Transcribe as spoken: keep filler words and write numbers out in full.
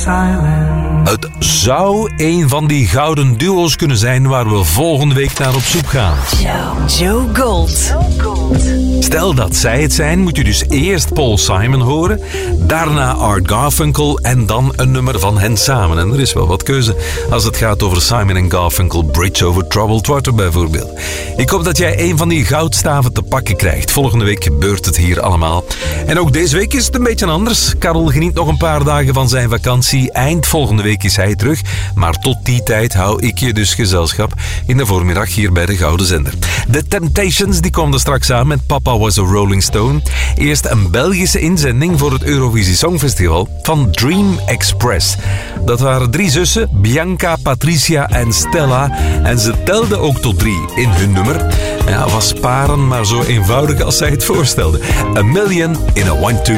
Simon. Het zou een van die gouden duo's kunnen zijn waar we volgende week naar op zoek gaan. Joe, Joe Gold. Stel dat zij het zijn, moet je dus eerst Paul Simon horen, daarna Art Garfunkel en dan een nummer van hen samen. En er is wel wat keuze als het gaat over Simon en Garfunkel, Bridge over Troubled Water bijvoorbeeld. Ik hoop dat jij een van die goudstaven te pakken krijgt. Volgende week gebeurt het hier allemaal. En ook deze week is het een beetje anders. Karel geniet nog een paar dagen van zijn vakantie. Eind volgende week is hij terug. Maar tot die tijd hou ik je dus gezelschap in de voormiddag hier bij de Gouden Zender. The Temptations die komen er straks aan met Papa Was a Rolling Stone. Eerst een Belgische inzending voor het Eurovisie Songfestival van Dream Express. Dat waren drie zussen, Bianca, Patricia en Stella. En ze telden ook tot drie in hun nummer. Ja, was paren maar zo eenvoudig als zij het voorstelden. A Million in a One Two.